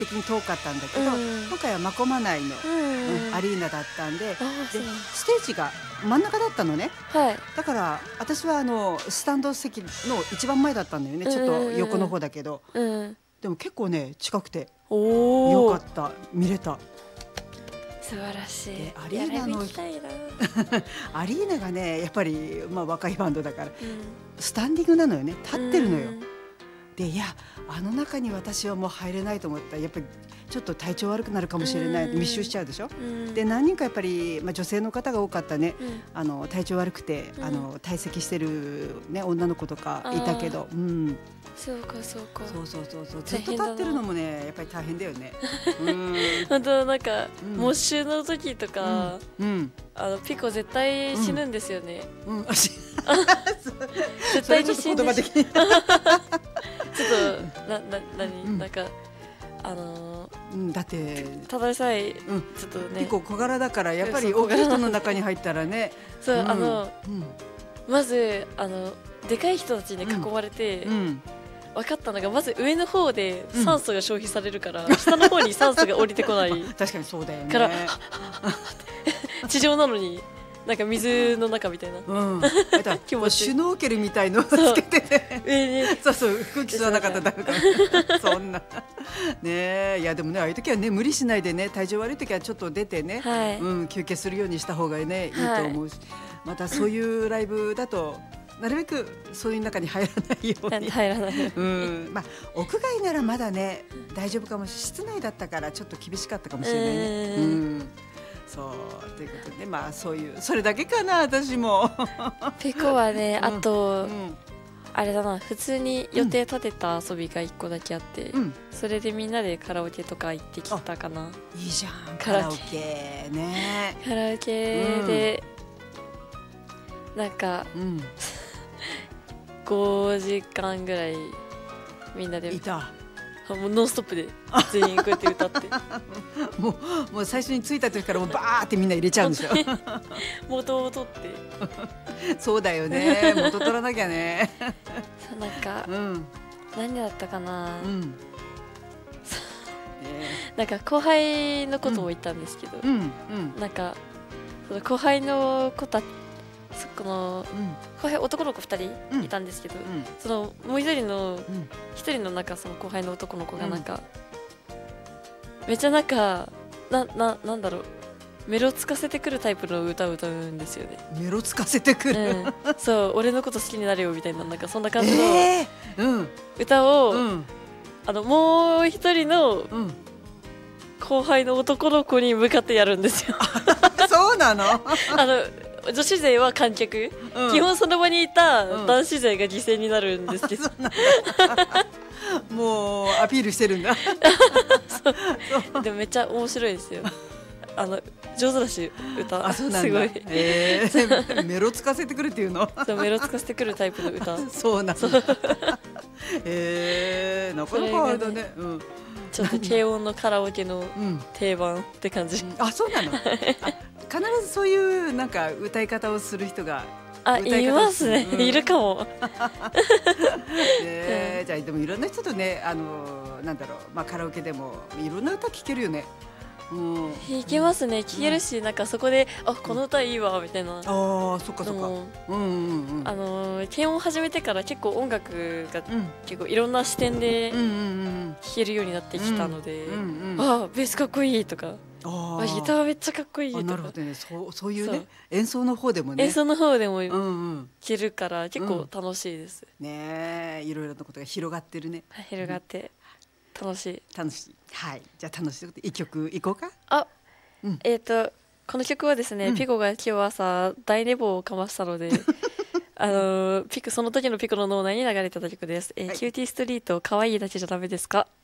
的に遠かったんだけど、今回は真駒内の、アリーナだったんで、ステージが真ん中だったのね。だから私はスタンド席の一番前だったんだよね。ちょっと横の方だけど、でも結構ね近くてよかった、見れた。 素晴らしい。 アリーナのアリーナがねやっぱり、若いバンドだから、スタンディングなのよね、立ってるのよ。でいやあの中に私はもう入れないと思ったら、やっぱりちょっと体調悪くなるかもしれない、密集しちゃうでしょ。で何人かやっぱり、女性の方が多かったね、体調悪くて退席してる、ね、女の子とかいたけど、 そうかそうか。 そうずっと立ってるのもねやっぱり大変だよね。 本当なんかモッシュの時とか、ピコ絶対死ぬんですよね。絶対に死ぬ。ちょっとなんかだってただでさえちょっとね、 結構小柄だからやっぱり大きい人の中に入ったらね、 そうまずでかい人たちに囲まれて。分かったのが、まず上の方で酸素が消費されるから、下の方に酸素が降りてこない。 確かにそうだよね。 から地上なのになんか水の中みたいな。シュノーケルみたいのをつけてね。上にそう空気吸わなかっただからそんなね。いやでもね、ああいう時はね無理しないでね、体調悪い時はちょっと出てね、休憩するようにした方がねいいと思うし、またそういうライブだとなるべくそういう中に入らないように。屋外ならまだね大丈夫かもしれない。室内だったからちょっと厳しかったかもしれないね。そうということで、そういうそれだけかな私も。 ピコはね、あとあれだな、普通に予定立てた遊びが1個だけあって、それでみんなでカラオケとか行ってきたかな。 いいじゃん、カラオケね。 カラオケでなんか5時間ぐらいみんなでいた。 もうノンストップで全員こうやって歌ってもう最初に着いた時からもうバーってみんな入れちゃうんですよ。 元を取ってそうだよね、元取らなきゃね。 なんか、何だったかな、なんか後輩のことも言ったんですけど、なんかその後輩の子たち、この後輩男の子2人いたんですけど、そのもう1人のなんかその後輩の男の子がなんか、めっちゃなんかなんだろう、メロつかせてくるタイプの歌を歌うんですよね。 メロつかせてくる、 そう、俺のこと好きになれよみたいな、なんかそんな感じの歌を、もう1人の後輩の男の子に向かってやるんですよ。 そうなの？ 女子勢は観客、基本その場にいた男子勢が犠牲になるんですけど、 もうアピールしてるんだ。 でもめっちゃ面白いですよ。上手だし歌、すごい。 メロつかせてくるっていうの？ そう、メロつかせてくるタイプの歌。 そうなんだ。なかなかあれだね。 ちょっと軽音のカラオケの定番って感じ。 あ、そうなの？必ずそういうなんか歌い方をする人がいますね。いるかも。 じゃあでもいろんな人とね、なんだろう、カラオケでもいろんな歌聴けるよね。 弾けますね、聴けるし、なんかそこでこの歌いいわみたいな。 ああ、そっかそっか。 軽音始めてから結構音楽が結構いろんな視点で聴けるようになってきたので、あ、ベースかっこいいとか、ギターめっちゃかっこいいとか。 なるほどね、そういうね、演奏の方でもね、 演奏の方でも聴けるから結構楽しいです。 ね、いろいろなことが広がってるね。 広がって楽しい。 はい、じゃあ楽しいこと一曲いこうか。 この曲はですね、ピコが今日朝大寝坊をかましたので、その時のピコの脳内に流れてた曲です。キューティーストリート、可愛いだけじゃダメですか。